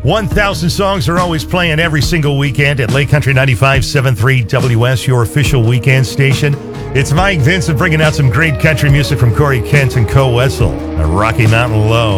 1,000 songs are always playing every single weekend at Lake Country 95.73 WS, your official weekend station. It's Mike Vincent bringing out some great country music from Corey Kent and Co. Wessel, a Rocky Mountain Low.